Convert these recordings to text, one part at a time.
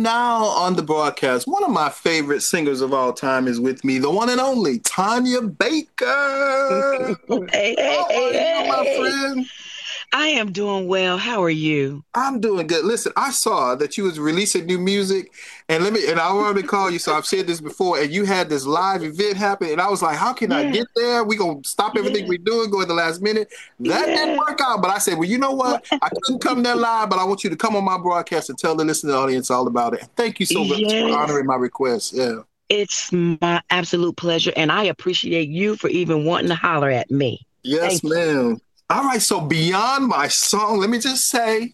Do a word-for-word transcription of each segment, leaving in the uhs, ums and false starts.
now on the broadcast, one of my favorite singers of all time is with me, the one and only Tanya Baker. Hey, hey, How hey, are you, my hey. friend? I am doing well. How are you? I'm doing good. Listen, I saw that you was releasing new music, and let me and I already called you, so I've said this before, and you had this live event happen, and I was like, how can I Yeah, get there? We gonna stop everything yeah, we're doing, go in the last minute. That didn't yeah. work out, but I said, well, you know Well, what? I couldn't come there live, but I want you to come on my broadcast and tell the listening audience all about it. Thank you so much for yes, honoring my request. Yeah. it's my absolute pleasure, and I appreciate you for even wanting to holler at me. Yes, Thank you. ma'am. All right, so Beyond My Song, let me just say,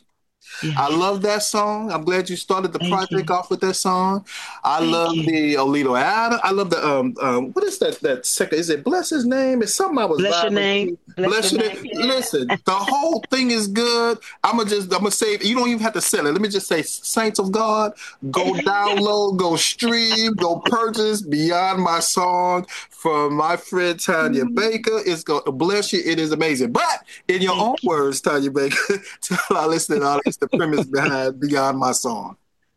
I Yes, love that song. I'm glad you started the thank project you. off with that song. I Thank love you. the Olito Adam. I love the um um what is that that second? Is it Bless His Name? It's something I was Bless your vibing name. to. Bless Bless your you. name. Yeah. Listen, the whole thing is good. I'm gonna just I'm gonna say you don't even have to sell it. Let me just say, Saints of God, go download, go stream, go purchase Beyond My Song from my friend Tanya Baker. It's gonna bless you. It is amazing. But in your Thank own you. words, Tanya Baker, tell our listening audience the premise behind Beyond My Song.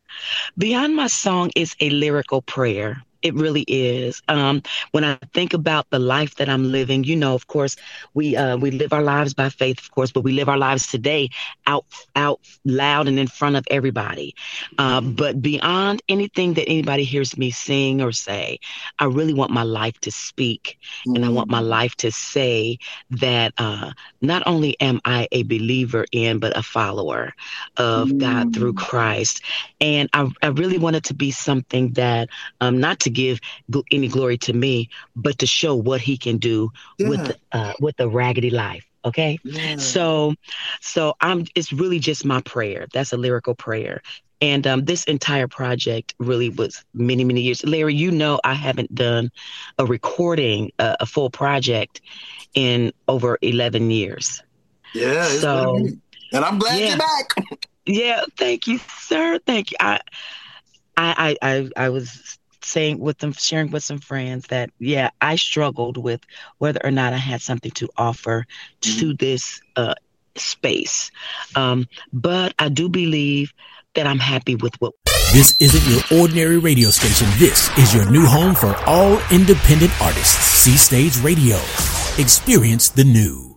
Beyond My Song is a lyrical prayer. It really is. Um, when I think about the life that I'm living, you know, of course, we uh, we live our lives by faith, of course, but we live our lives today out out loud and in front of everybody. Uh, but beyond anything that anybody hears me sing or say, I really want my life to speak, and I want my Mm. life to say that uh, not only am I a believer in, but a follower of God through Mm. Christ. And I, I really want it to be something that, um, not to give gl- any glory to me, but to show what he can do Yeah, with, uh, with a raggedy life. Okay. yeah. So, so I'm, it's really just my prayer. That's a lyrical prayer. And um, this entire project really was many, many years. Larry, you know, I haven't done a recording, uh, a full project in over eleven years. Yeah, it's been a So, minute. And I'm glad you're yeah, back. yeah. Thank you, sir. Thank you. I, I, I, I I was saying with them, sharing with some friends that, yeah, I struggled with whether or not I had something to offer to Mhm. this uh, space. Um, but I do believe that I'm happy with what. This isn't your ordinary radio station. This is your new home for all independent artists. C Stage Radio. Experience the new.